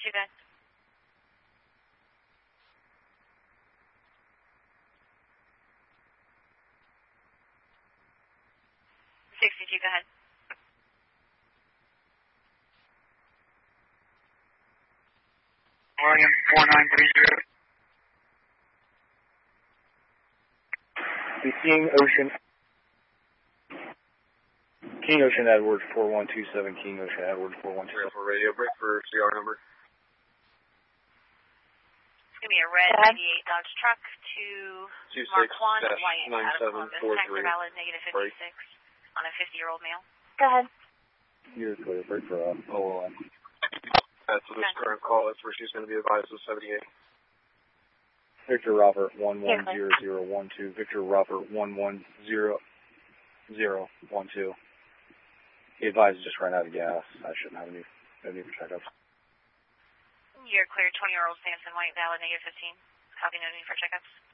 62, go ahead. 62, go ahead. William 4930. The King Ocean Edward 4127, King Ocean Edward 4127. For radio break for CR number. It's going to be a red 98 Dodge truck to Mark Juan White out of Columbus, Texas, valid -56 on a 50-year-old male. Go ahead. You're clear. Break for OLN. That's this current call. That's where she's going to be advised of 78. Victor Robert 110012. Victor Robert 110012. He advised just ran out of gas. I shouldn't have any for checkups. You're clear, 20-year-old Samson White, valid -15. Copy, no need for checkups.